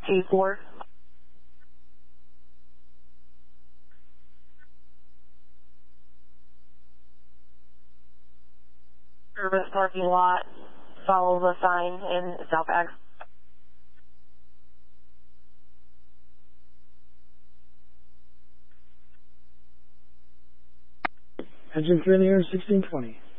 84. Service parking lot. Follow the sign in South Ag. Engine 3 in the air, 1620.